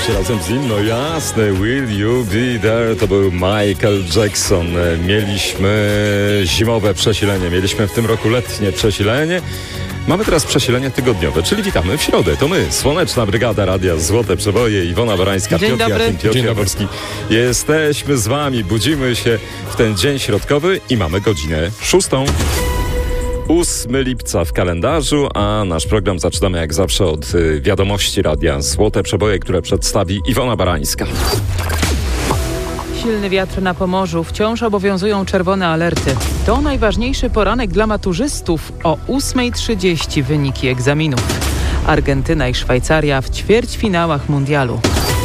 Oczywiście razem z nim, no jasne, Will You Be There, to był Michael Jackson. Mieliśmy zimowe przesilenie, mieliśmy w tym roku letnie przesilenie. Mamy teraz przesilenie tygodniowe, czyli witamy w środę. To my, Słoneczna Brygada Radia Złote Przeboje, Iwona Barańska, Piotr Jakim, Piotr Jaworski. Jesteśmy z wami, budzimy się w ten dzień środkowy i mamy godzinę 6. 8 lipca w kalendarzu, a nasz program zaczynamy jak zawsze od wiadomości Radia Złote Przeboje, które przedstawi Iwona Barańska. Silny wiatr na Pomorzu, wciąż obowiązują czerwone alerty. To najważniejszy poranek dla maturzystów. O 8:30 wyniki egzaminów. Argentyna i Szwajcaria w ćwierćfinałach mundialu.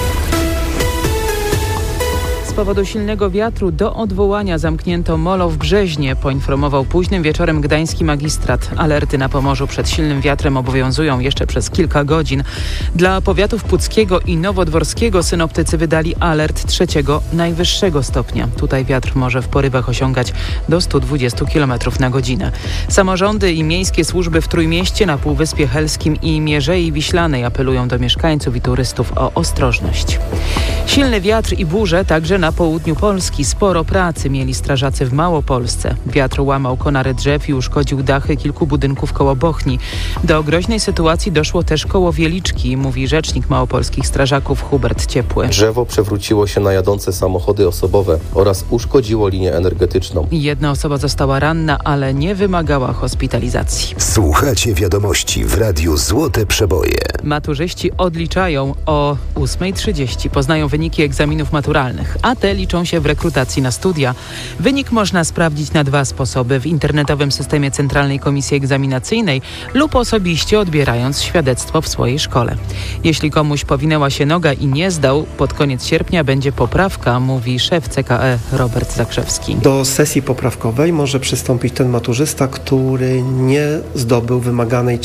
Z powodu silnego wiatru do odwołania zamknięto molo w Brzeźnie, poinformował późnym wieczorem gdański magistrat. Alerty na Pomorzu przed silnym wiatrem obowiązują jeszcze przez kilka godzin. Dla powiatów puckiego i nowodworskiego synoptycy wydali alert 3. najwyższego stopnia. Tutaj wiatr może w porywach osiągać do 120 km na godzinę. Samorządy i miejskie służby w Trójmieście, na Półwyspie Helskim i Mierzei Wiślanej apelują do mieszkańców i turystów o ostrożność. Silny wiatr i burze także na południu Polski. Sporo pracy mieli strażacy w Małopolsce. Wiatr łamał konary drzew i uszkodził dachy kilku budynków koło Bochni. Do groźnej sytuacji doszło też koło Wieliczki, mówi rzecznik małopolskich strażaków Hubert Ciepły. Drzewo przewróciło się na jadące samochody osobowe oraz uszkodziło linię energetyczną. Jedna osoba została ranna, ale nie wymagała hospitalizacji. Słuchacie wiadomości w Radiu Złote Przeboje. Maturzyści odliczają o 8:30. Poznają wyniki egzaminów maturalnych, a te liczą się w rekrutacji na studia. Wynik można sprawdzić na 2 sposoby: w internetowym systemie Centralnej Komisji Egzaminacyjnej lub osobiście odbierając świadectwo w swojej szkole. Jeśli komuś powinęła się noga i nie zdał, pod koniec sierpnia będzie poprawka, mówi szef CKE Robert Zakrzewski. Do sesji poprawkowej może przystąpić ten maturzysta, który nie zdobył wymaganej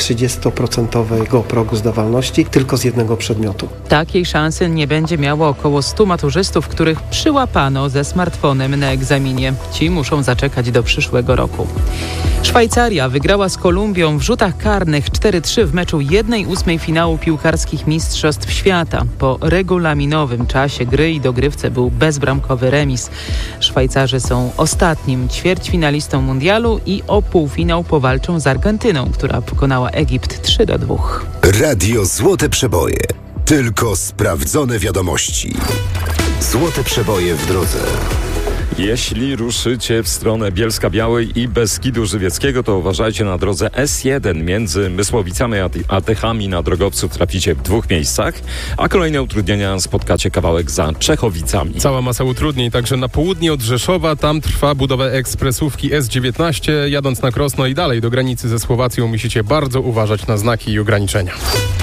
30% progu zdawalności tylko z jednego przedmiotu. Takiej szansy nie będzie miało około 100 maturzystów, których przyłapano ze smartfonem na egzaminie. Ci muszą zaczekać do przyszłego roku. Szwajcaria wygrała z Kolumbią w rzutach karnych 4-3 w meczu 1/8 finału piłkarskich Mistrzostw Świata. Po regulaminowym czasie gry i dogrywce był bezbramkowy remis. Szwajcarzy są ostatnim ćwierćfinalistą mundialu i o półfinał powalczą z Argentyną, która pokonała Egipt 3-2. Radio Złote Przeboje. Tylko sprawdzone wiadomości. Złote Przeboje w drodze. Jeśli ruszycie w stronę Bielska-Białej i Beskidu Żywieckiego, to uważajcie na drodze S1 między Mysłowicami a Tychami. Na drogowców traficie w 2 miejscach, a kolejne utrudnienia spotkacie kawałek za Czechowicami. Cała masa utrudnień także na południe od Rzeszowa. Tam trwa budowa ekspresówki S19. Jadąc na Krosno i dalej do granicy ze Słowacją musicie bardzo uważać na znaki i ograniczenia.